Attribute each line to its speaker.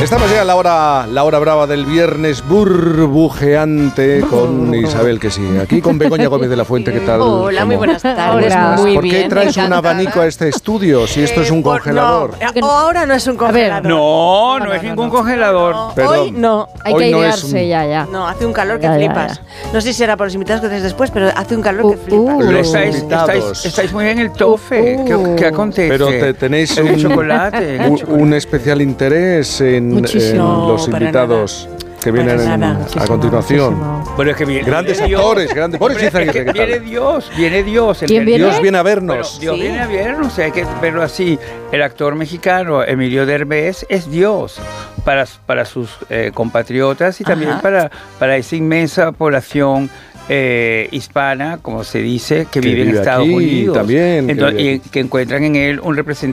Speaker 1: Estamos ya en la hora brava del viernes burbujeante con Isabel, que sí. Aquí con Begoña Gómez de la Fuente, ¿qué tal?
Speaker 2: Hola, muy buenas tardes.
Speaker 3: Hola.
Speaker 2: Muy
Speaker 1: ¿Por qué
Speaker 2: bien,
Speaker 1: traes un
Speaker 2: encantada.
Speaker 1: abanico a este estudio si esto es un congelador?
Speaker 2: No, ahora no es un congelador.
Speaker 4: No es ningún congelador.
Speaker 2: No,
Speaker 1: Perdón.
Speaker 2: hoy no.
Speaker 3: Hay
Speaker 1: Hoy
Speaker 3: que
Speaker 1: no es
Speaker 3: idearse
Speaker 1: un-
Speaker 3: ya.
Speaker 2: No, hace un calor que
Speaker 3: Ya,
Speaker 2: flipas. No sé si será por los invitados que traes después, pero hace un calor que flipas.
Speaker 1: Los
Speaker 4: Estáis
Speaker 1: invitados.
Speaker 4: muy en el tofe. ¿Qué acontece?
Speaker 1: Pero tenéis
Speaker 4: En el chocolate.
Speaker 1: un especial interés en
Speaker 3: Muchísimo.
Speaker 1: los
Speaker 2: No, para
Speaker 1: invitados que vienen
Speaker 2: Para nada.
Speaker 1: a continuación.
Speaker 3: Muchísimo.
Speaker 4: Bueno, es que viene
Speaker 1: Grandes
Speaker 4: Dios.
Speaker 1: actores, grandes. Boris
Speaker 4: Hombre,
Speaker 1: Izaguirre,
Speaker 4: es que
Speaker 1: ¿qué tal?
Speaker 4: viene Dios. en
Speaker 3: ¿Quién
Speaker 4: realidad.
Speaker 3: viene?
Speaker 1: Dios viene a
Speaker 4: Bueno,
Speaker 1: vernos.
Speaker 4: Dios
Speaker 2: Sí.
Speaker 4: viene a vernos, hay que verlo así. El actor mexicano Emilio Derbez es Dios para sus compatriotas y también
Speaker 2: Ajá.
Speaker 4: para esa inmensa población hispana, como se dice, que vive en
Speaker 1: vive
Speaker 4: Estados
Speaker 1: aquí
Speaker 4: Unidos.
Speaker 1: también, que
Speaker 4: Entonces,
Speaker 1: vive
Speaker 4: y que encuentran en él un representante